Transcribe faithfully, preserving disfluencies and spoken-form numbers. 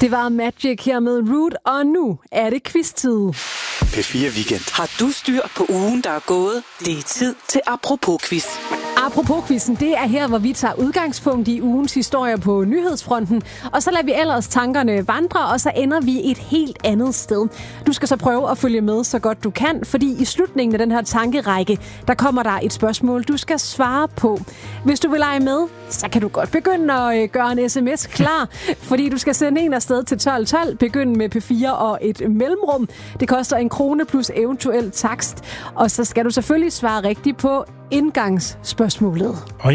Det var Magic her med Root, og nu er det quiz-tid. P fire Weekend. Har du styr på ugen, der er gået? Det er tid til Apropos-quiz. Apropos-quizzen, det er her, hvor vi tager udgangspunkt i ugens historier på nyhedsfronten, og så lader vi ellers tankerne vandre, og så ender vi et helt andet sted. Du skal så prøve at følge med så godt du kan, fordi i slutningen af den her tankerække, der kommer der et spørgsmål, du skal svare på. Hvis du vil lege med, så kan du godt begynde at gøre en sms klar, fordi du skal sende en afsted til tolv tolv, begynde med P fire og et mellemrum. Det koster en krone plus eventuel takst, og så skal du selvfølgelig svare rigtigt på indgangsspørgsmålet.